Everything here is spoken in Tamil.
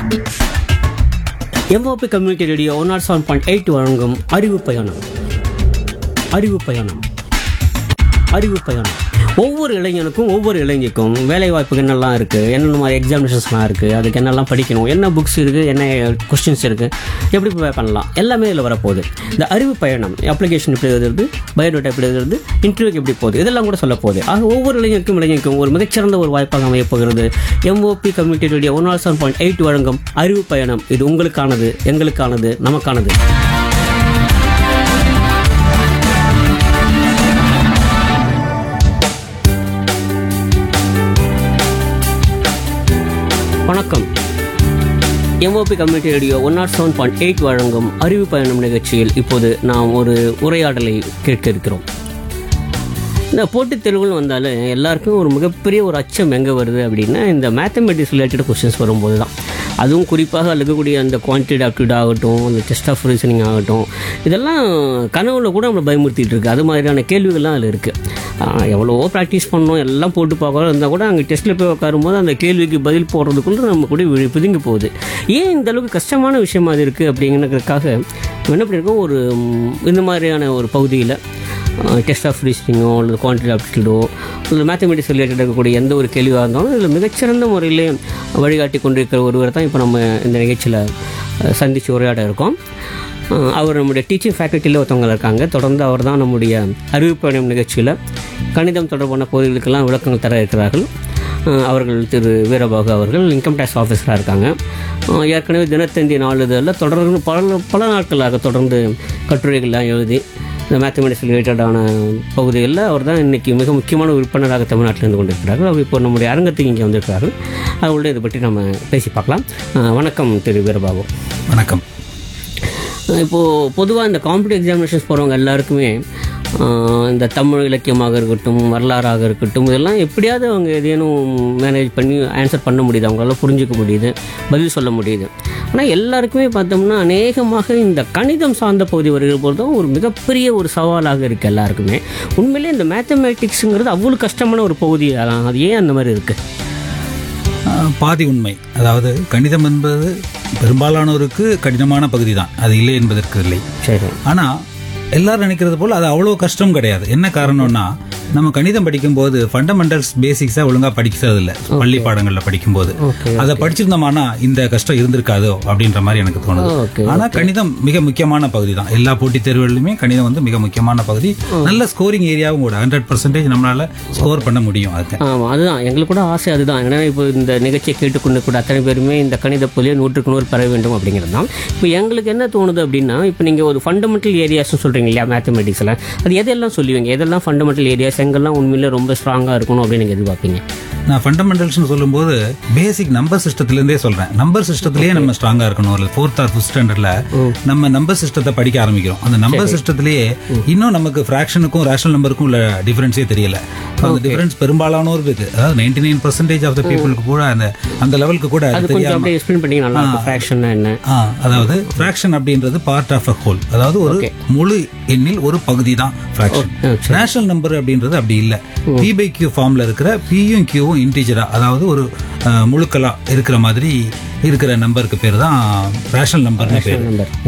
எம்ஓபி கம்யூனிட்டி ரேடியோ 107.8 வழங்கும் அறிவு பயணம். ஒவ்வொரு இளைஞனுக்கும் ஒவ்வொரு இளைஞருக்கும் வேலை வாய்ப்புக்கு என்னெல்லாம் இருக்குது, என்னென்ன மாதிரி எக்ஸாமினேஷன்ஸ்லாம் இருக்குது, அதுக்கு என்னெல்லாம் படிக்கணும், என்ன புக்ஸ் இருக்குது, என்ன கொஸ்டின்ஸ் இருக்குது, எப்படி ப்ரிப்பேர் பண்ணலாம், எல்லாமே இதில் வரப்போகுது. இந்த அறிவு பயணம் அப்ளிகேஷன் எப்படி எழுதுறது, பயோடேட்டா எப்படி எழுதுறது, இன்டர்வியூக்கு எப்படி போகுது, இதெல்லாம் கூட சொல்ல போகுது. ஆக ஒவ்வொரு இளைஞருக்கும் ஒரு மிகச்சிறந்த ஒரு வாய்ப்பாக அமையப் போகிறது எம்ஓபி கம்யூனிட்டி ரேடியோ 107.8 வழங்கும் அறிவு பயணம். இது உங்களுக்கானது, எங்களுக்கானது, நமக்கானது. வணக்கம். எம்ஓபி கம்யூனிட்டி ரேடியோ 107.8 வழங்கும் அறிவு பயணம் நிகழ்ச்சியில் இப்போது நாம் ஒரு உரையாடலை கேட்க இருக்கிறோம். இந்த போட்டித் தேர்வுகள் வந்தாலும் எல்லாருக்கும் ஒரு மிகப்பெரிய ஒரு அச்சம் எங்கே வருது அப்படின்னா, இந்த மேத்தமெட்டிக்ஸ் ரிலேட்டட் கொஸ்டின்ஸ் வரும்போது தான். அதுவும் குறிப்பாக இருக்கக்கூடிய அந்த குவான்டிட்டி ஆப்டிடியூட் ஆகட்டும், அந்த டெஸ்ட் ஆஃப் ரீசனிங் ஆகட்டும், இதெல்லாம் கனவுல கூட நம்மளை பயமுறுத்திட்டு இருக்குது. அது மாதிரியான கேள்விகள்லாம் அதில் இருக்குது. எவ்வளவோ ப்ராக்டிஸ் பண்ணோம், எல்லாம் போட்டு பார்க்கறோம், இருந்தால் கூட அங்கே டெஸ்ட்டில் போய் உட்காரும்போது அந்த கேள்விக்கு பதில் போடுறதுக்குள்ள நம்ம கூட பிதுங்கி போகுது. ஏன் இந்த அளவுக்கு கஷ்டமான விஷயமா அது இருக்குது அப்படிங்கிறதுக்காக என்ன பண்ணியிருக்கோம், ஒரு இந்த மாதிரியான ஒரு பகுதியில் டெஸ்ட் ஆஃப் ரீசனிங்கோ அல்லது குவான்டிட்டி ஆப்டிடியூடோ அல்லது மேத்தமெட்டிக்ஸ் ரிலேட்டட் இருக்கக்கூடிய எந்த ஒரு கேள்வியாக இருந்தாலும் இதில் மிகச்சிறந்த முறையிலே வழிகாட்டி கொண்டிருக்கிற ஒருவர் தான் இப்போ நம்ம இந்த நிகழ்ச்சியில் சந்தித்து உரையாட இருக்கோம். அவர் நம்முடைய டீச்சிங் ஃபேக்கல்ட்டியில் ஒருத்தவங்க இருக்காங்க. தொடர்ந்து அவர் தான் நம்முடைய அறிவு பயணம் நிகழ்ச்சியில் கணிதம் தொடர்பான பகுதிகளுக்கெல்லாம் விளக்கங்கள் தர இருக்கிறார்கள். அவர்கள் திரு வீரபாகு அவர்கள் இன்கம் டேக்ஸ் ஆஃபீஸராக இருக்காங்க. ஏற்கனவே தினத்தந்தி நாளிதழில் தொடர்ந்து பல நாட்களாக தொடர்ந்து கட்டுரைகள்லாம் எழுதி இந்த மேத்தமெட்டிக்ஸ் ரிலேட்டடான பகுதிகளில் அவர் தான் இன்றைக்கி மிக முக்கியமான விற்பனராக தமிழ்நாட்டில் இருந்து கொண்டிருக்கிறார்கள். அவர் இப்போ நம்முடைய அரங்கத்துக்கு இங்கே வந்திருக்கிறார்கள். அவர்களோட இதை பற்றி நம்ம பேசி பார்க்கலாம். வணக்கம் திரு வீரபாகு. வணக்கம். இப்போது பொதுவாக இந்த காம்படிட்டிவ் எக்ஸாமினேஷன்ஸ் போகிறவங்க எல்லாருக்குமே இந்த தமிழ் இலக்கியமாக இருக்கட்டும், வரலாறாக இருக்கட்டும், இதெல்லாம் எப்படியாவது அவங்க எதையும் மேனேஜ் பண்ணி ஆன்சர் பண்ண முடியுது, அவங்களால புரிஞ்சிக்க முடியுது, பதில் சொல்ல முடியுது. ஆனால் எல்லாருக்குமே பார்த்தோம்னா அநேகமாக இந்த கணிதம் சார்ந்த பகுதி வருகிற போது தான் ஒரு மிகப்பெரிய ஒரு சவாலாக இருக்குது எல்லாருக்குமே. உண்மையிலே இந்த மேத்தமேட்டிக்ஸுங்கிறது அவ்வளோ கஷ்டமான ஒரு பகுதி. அது ஏன் அந்த மாதிரி இருக்குது? பாதி உண்மை. அதாவது கணிதம் என்பது பெரும்பாலானோருக்கு கடினமான பகுதி தான், அது இல்லை என்பதற்கு இல்லை. சரி. ஆனால் எல்லாரும் நினைக்கிறது போல் அது அவ்வளோ கஷ்டம் கிடையாது. என்ன காரணம்னா, நம்ம கணிதம் படிக்கும்போது ஃபண்டமெண்டல்ஸ் பேசிக்ஸாக ஒழுங்காக படிக்கிறது இல்லை. பள்ளி பாடங்களில் படிக்கும்போது அதை படிச்சிருந்தோம்னா இந்த கஷ்டம் இருந்திருக்காதோ அப்படின்ற மாதிரி எனக்கு தோணுது. ஆனால் கணிதம் மிக முக்கியமான பகுதி தான். எல்லா போட்டித் தேர்வுகளிலுமே கணிதம் வந்து மிக முக்கியமான பகுதி. நல்ல ஸ்கோரிங் ஏரியாவும் கூட 100% நம்மளால ஸ்கோர் பண்ண முடியும். ஆமாம், அதுதான் எங்களுக்கு கூட ஆசை. அதுதான் ஏன்னா இப்போ இந்த நிகழ்ச்சியை கேட்டுக்கொண்டு கூட அத்தனை பேருமே இந்த கணித புள்ளியை 100க்கு 100 பெற வேண்டும் அப்படிங்கிறது தான். இப்போ எங்களுக்கு என்ன தோணுது அப்படின்னா, இப்போ நீங்கள் ஒரு ஃபண்டமெண்டல் ஏரியாஸ்னு சொல்கிறீங்க இல்லையா மேத்தமெட்டிக்ஸில், அது எதெல்லாம் சொல்லுவீங்க? எதெல்லாம் ஃபண்டமெண்டல் ஏரியாஸ், எங்கெல்லாம் உண்மையிலே ரொம்ப ஸ்ட்ராங்காக இருக்கணும் அப்படின்னு நீங்கள் எதிர்பார்ப்பீங்க? நான் ஃபண்டமெண்டல்ஸ்னு சொல்லும்போது பேசிக் நம்பர் சிஸ்டத்திலேருந்தே சொல்கிறேன். நம்பர் சிஸ்டத்திலேயே நம்ம ஸ்ட்ராங்காக இருக்கணும். ஒரு 4th or 5th ஸ்டாண்டர்டில் நம்ம நம்பர் சிஸ்டத்தை படிக்க ஆரம்பிக்கிறோம். அந்த நம்பர் சிஸ்டத்திலேயே இன்னும் நமக்கு ஃப்ராக்ஷனுக்கும் ரேஷனல் நம்பருக்கும் உள்ள டிஃபரன்ஸே தெரியல. அந்த டிஃபரன்ஸ் பெரும்பாலானோர் இருக்கு. அதாவது 99% ஆஃப் த பீப்புளுக்கு கூட அந்த லெவலுக்கு கூட தெரியாம. அதாவது ஃப்ராக்ஷன் அப்படின்றது பார்ட் ஆஃப் அ ஹோல், அதாவது ஒரு முழு எண்ணில் ஒரு பகுதி தான் ஃப்ராக்ஷன். ரேஷனல் நம்பர் அப்படின்றது அப்படி இல்லை. P/Q ஃபார்ம்ல இருக்கிற Pயும் Qவும் இன்டிஜரா, அதாவது ஒரு முழுக்களா இருக்கிற மாதிரி இருக்கிற நம்பருக்கு பேர் தான் ரேஷனல் நம்பர்னு பேர்.